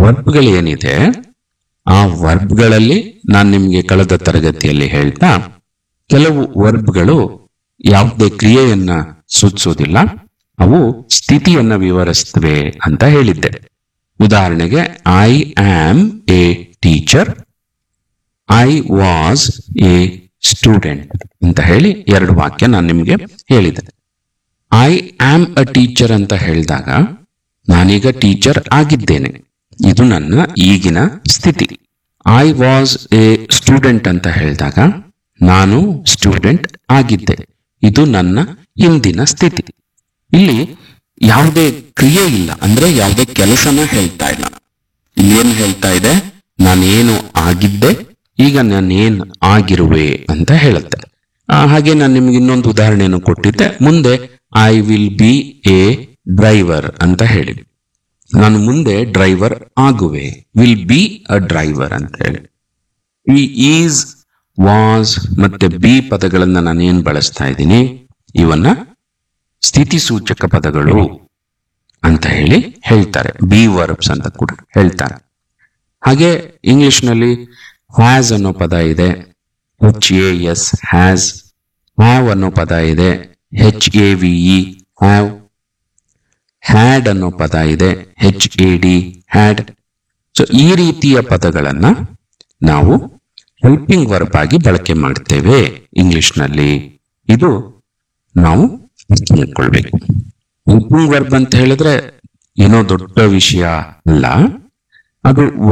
ವರ್ಬ್ಗಳೇನಿದೆ ಆ ವರ್ಬ್ಗಳಲ್ಲಿ ನಾನು ನಿಮ್ಗೆ ಕಳೆದ ತರಗತಿಯಲ್ಲಿ ಹೇಳ್ತಾ ಕೆಲವು ವರ್ಬ್ಗಳು ಯಾವುದೇ ಕ್ರಿಯೆಯನ್ನ ಸೂಚಿಸೋದಿಲ್ಲ, ಅವು ಸ್ಥಿತಿಯನ್ನ ವಿವರಿಸ್ತವೆ ಅಂತ ಹೇಳಿದ್ದೆ. ಉದಾಹರಣೆಗೆ I am A teacher, I was A student ಅಂತ ಹೇಳಿ ಎರಡು ವಾಕ್ಯ ನಾನು ನಿಮ್ಗೆ ಹೇಳಿದೆ. ಐ ಆಮ್ ಅ ಟೀಚರ್ ಅಂತ ಹೇಳಿದಾಗ ನಾನೀಗ ಟೀಚರ್ ಆಗಿದ್ದೇನೆ, ಇದು ನನ್ನ ಈಗಿನ ಸ್ಥಿತಿ. ಐ ವಾಸ್ ಎ ಸ್ಟೂಡೆಂಟ್ ಅಂತ ಹೇಳಿದಾಗ ನಾನು ಸ್ಟೂಡೆಂಟ್ ಆಗಿದ್ದೆ, ಇದು ನನ್ನ ಇಂದಿನ ಸ್ಥಿತಿ. ಇಲ್ಲಿ ಯಾವುದೇ ಕ್ರಿಯೆ ಇಲ್ಲ, ಅಂದ್ರೆ ಯಾವುದೇ ಕೆಲಸನ ಹೇಳ್ತಾ ಇಲ್ಲ. ಏನ್ ಹೇಳ್ತಾ ಇದೆ, ನಾನೇನು ಆಗಿದ್ದೆ, ಈಗ ನಾನೇನ್ ಆಗಿರುವೆ ಅಂತ ಹೇಳುತ್ತೆ. ಹಾಗೆ ನಾನು ನಿಮ್ಗೆ ಇನ್ನೊಂದು ಉದಾಹರಣೆಯನ್ನು ಕೊಟ್ಟಿದ್ದೆ. ಮುಂದೆ I will be A driver ಅಂತ ಹೇಳಿ, ನಾನು ಮುಂದೆ driver ಆಗುವೆ, will be a driver ಅಂತ ಹೇಳಿ. ಈ ಈಸ್, ವಾಸ್ ಮತ್ತೆ ಬಿ ಪದಗಳನ್ನ ನಾನೇನ್ ಬಳಸ್ತಾ ಇದ್ದೀನಿ, ಇವನ್ನ ಸ್ಥಿತಿ ಸೂಚಕ ಪದಗಳು ಅಂತ ಹೇಳಿ ಹೇಳ್ತಾರೆ. ಬಿ ವರ್ಬ್ಸ್ ಅಂತ ಕೂಡ ಹೇಳ್ತಾರೆ. ಹಾಗೆ ಇಂಗ್ಲಿಷ್ ನಲ್ಲಿ ಹ್ಯಾಸ್ ಅನ್ನೋ ಪದ ಇದೆ, HAS ಹ್ಯಾಸ್. ಹ್ಯಾವ್ ಅನ್ನೋ ಪದ ಇದೆ, HAVE ಹ್ಯಾವ್. ಹ್ಯಾಡ್ ಅನ್ನೋ ಪದ ಇದೆ, HAD ಹ್ಯಾಡ್. ಸೊ ಈ ರೀತಿಯ ಪದಗಳನ್ನ ನಾವು ಹೆಲ್ಪಿಂಗ್ ವರ್ಬ್ ಆಗಿ ಬಳಕೆ ಮಾಡ್ತೇವೆ ಇಂಗ್ಲಿಷ್ ನಲ್ಲಿ. ಇದು ನಾವು ತಿಳ್ಕೊಳ್ಬೇಕು. ಹೆಲ್ಪಿಂಗ್ ವರ್ಬ್ ಅಂತ ಹೇಳಿದ್ರೆ ಏನೋ ದೊಡ್ಡ ವಿಷಯ ಅಲ್ಲ, ಅದು